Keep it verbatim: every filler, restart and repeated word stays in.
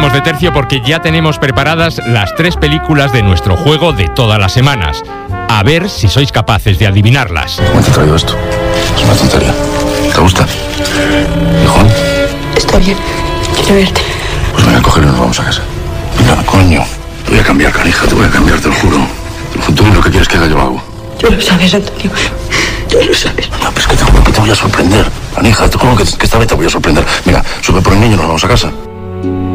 cambiamos de tercio porque ya tenemos preparadas las tres películas de nuestro juego de todas las semanas. A ver si sois capaces de adivinarlas. ¿Cómo te he traído esto? Es una tontería. ¿Te gusta? ¿Hijón? Está bien. Quiero verte. Pues venga, cógelo y nos vamos a casa. Venga, coño. Te voy a cambiar, canija. Te voy a cambiar, te lo juro. El futuro es lo que quieres que haga, yo lo hago. Tú lo sabes, Antonio. Tú lo sabes. No, pero es que te juro que te voy a sorprender. Canija, te juro que, que esta vez te voy a sorprender. Mira, sube por el niño y nos vamos a casa.